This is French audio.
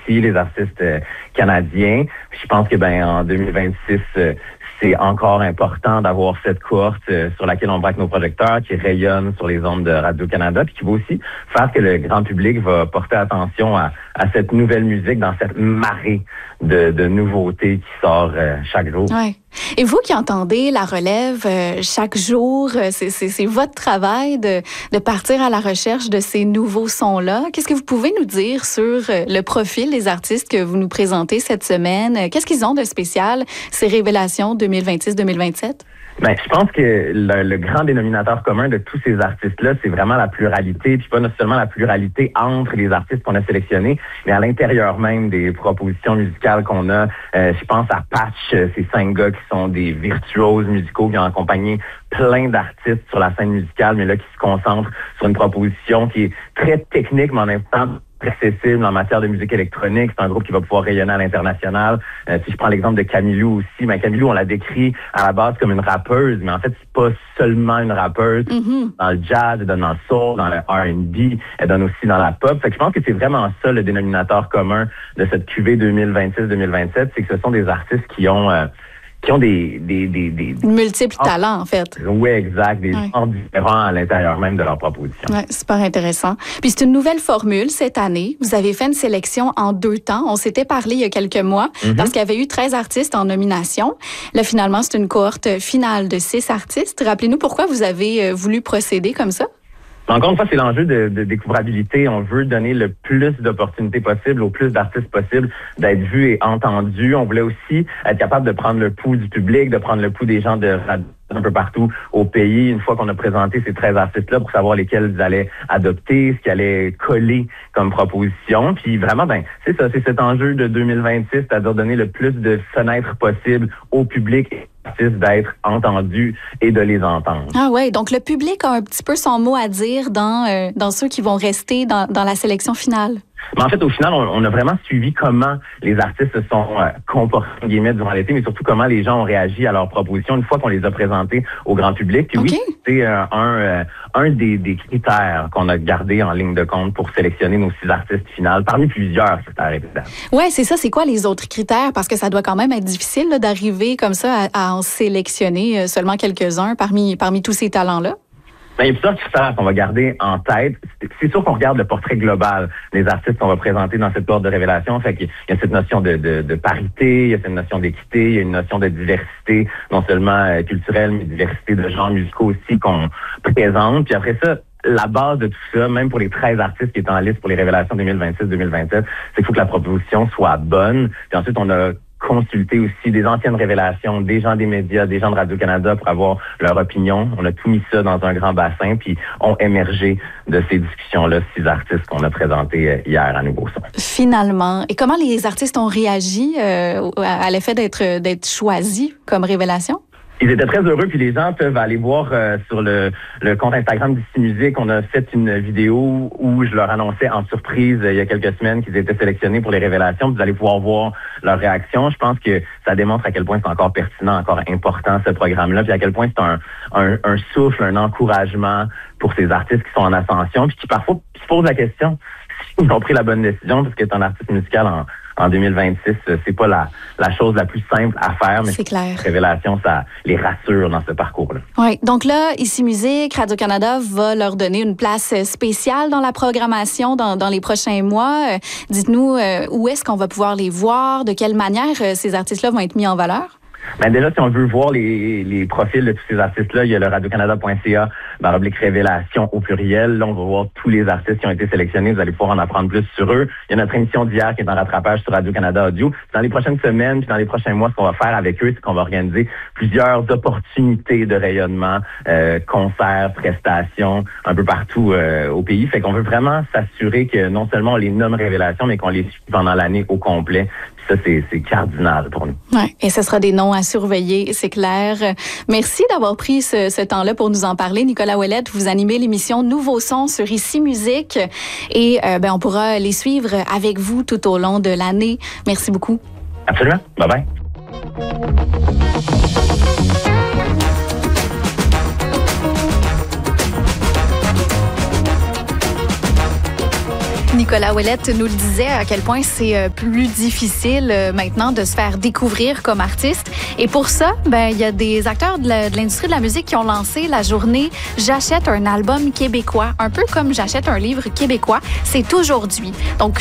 aussi, les artistes canadiens. Je pense que en 2026, c'est encore important d'avoir cette cohorte sur laquelle on braque nos projecteurs, qui rayonne sur les ondes de Radio-Canada, puis qui va aussi faire que le grand public va porter attention à cette nouvelle musique dans cette marée de nouveautés qui sort chaque jour. Ouais. Et vous qui entendez la relève chaque jour, c'est votre travail de partir à la recherche de ces nouveaux sons-là. Qu'est-ce que vous pouvez nous dire sur le profil des artistes que vous nous présentez cette semaine? Qu'est-ce qu'ils ont de spécial, ces révélations 2026-2027? Je pense que le grand dénominateur commun de tous ces artistes-là, c'est vraiment la pluralité, puis pas seulement la pluralité entre les artistes qu'on a sélectionnés, mais à l'intérieur même des propositions musicales qu'on a. Je pense à Patch, ces 5 gars qui sont des virtuoses musicaux qui ont accompagné plein d'artistes sur la scène musicale, mais là qui se concentrent sur une proposition qui est très technique, mais en même temps accessible en matière de musique électronique. C'est un groupe qui va pouvoir rayonner à l'international. Si je prends l'exemple de Camilou aussi, Camilou, on la décrit à la base comme une rappeuse, mais en fait, c'est pas seulement une rappeuse. Dans le jazz, elle donne dans le soul, dans le R&B, elle donne aussi dans la pop. Fait que je pense que c'est vraiment ça le dénominateur commun de cette cuvée 2026-2027, c'est que ce sont des artistes qui ont des multiples talents, en fait. Oui, exact. Des genres différents à l'intérieur même de leur proposition. Oui, super intéressant. Puis c'est une nouvelle formule cette année. Vous avez fait une sélection en 2 temps. On s'était parlé il y a quelques mois parce qu'il y avait eu 13 artistes en nomination. Là, finalement, c'est une cohorte finale de 6 artistes. Rappelez-nous pourquoi vous avez voulu procéder comme ça? Encore une fois, c'est l'enjeu de découvrabilité. On veut donner le plus d'opportunités possibles au plus d'artistes possibles d'être vus et entendus. On voulait aussi être capable de prendre le pouls du public, de prendre le pouls des gens de radio un peu partout au pays, une fois qu'on a présenté ces 13 artistes-là pour savoir lesquels ils allaient adopter, ce qui allait coller comme proposition. Puis vraiment, c'est ça, c'est cet enjeu de 2026, c'est-à-dire donner le plus de fenêtres possibles au public et aux artistes d'être entendus et de les entendre. Ah ouais, donc le public a un petit peu son mot à dire dans ceux qui vont rester dans la sélection finale. Mais en fait, au final, on a vraiment suivi comment les artistes se sont comportés durant l'été, mais surtout comment les gens ont réagi à leurs propositions une fois qu'on les a présentés au grand public. Puis oui, c'est un des critères qu'on a gardé en ligne de compte pour sélectionner nos 6 artistes finales, parmi plusieurs critères, évidemment. Oui, c'est ça. C'est quoi les autres critères? Parce que ça doit quand même être difficile d'arriver comme ça à en sélectionner seulement quelques-uns parmi tous ces talents-là. Il y a plusieurs critères qu'on va garder en tête. C'est sûr qu'on regarde le portrait global des artistes qu'on va présenter dans cette cohorte de révélation. Fait qu'il y a cette notion de parité, il y a cette notion d'équité, il y a une notion de diversité, non seulement culturelle, mais diversité de genres musicaux aussi qu'on présente. Puis après ça, la base de tout ça, même pour les 13 artistes qui étaient en liste pour les révélations 2026-2027, c'est qu'il faut que la proposition soit bonne. Puis ensuite, on a consulter aussi des anciennes révélations, des gens des médias, des gens de Radio-Canada pour avoir leur opinion. On a tout mis ça dans un grand bassin, puis ont émergé de ces discussions-là 6 artistes qu'on a présentés hier à Nouveau Son. Finalement. Et comment les artistes ont réagi à l'effet d'être choisis comme révélation? Ils étaient très heureux, puis les gens peuvent aller voir sur le compte Instagram d'Ici Musique. On a fait une vidéo où je leur annonçais en surprise il y a quelques semaines qu'ils étaient sélectionnés pour les révélations. Vous allez pouvoir voir leur réaction. Je pense que ça démontre à quel point c'est encore pertinent, encore important ce programme-là, puis à quel point c'est un souffle, un encouragement pour ces artistes qui sont en ascension, puis qui parfois se posent la question s'ils ont pris la bonne décision, parce qu'être un artiste musical en 2026, c'est pas la chose la plus simple à faire, mais c'est clair. Révélation, ça les rassure dans ce parcours-là. Oui, donc là, Ici Musique, Radio-Canada va leur donner une place spéciale dans la programmation dans les prochains mois. Dites-nous où est-ce qu'on va pouvoir les voir, de quelle manière ces artistes-là vont être mis en valeur? Déjà, si on veut voir les profils de tous ces artistes-là, il y a le radiocanada.ca/révélation au pluriel. Là, on va voir tous les artistes qui ont été sélectionnés. Vous allez pouvoir en apprendre plus sur eux. Il y a notre émission d'hier qui est en rattrapage sur Radio-Canada Audio. Dans les prochaines semaines, puis dans les prochains mois, ce qu'on va faire avec eux, c'est qu'on va organiser plusieurs opportunités de rayonnement, concerts, prestations, un peu partout au pays. Fait qu'on veut vraiment s'assurer que non seulement on les nomme révélations, mais qu'on les suit pendant l'année au complet. Ça, c'est cardinal pour nous. Oui, et ce sera des noms à surveiller, c'est clair. Merci d'avoir pris ce temps-là pour nous en parler. Nicolas Ouellette, vous animez l'émission Nouveau Son sur Ici Musique et on pourra les suivre avec vous tout au long de l'année. Merci beaucoup. Absolument. Bye-bye. Nicolas Ouellette nous le disait à quel point c'est plus difficile maintenant de se faire découvrir comme artiste. Et pour ça, il y a des acteurs de l'industrie de la musique qui ont lancé la journée « J'achète un album québécois », un peu comme « J'achète un livre québécois ». C'est aujourd'hui. Donc,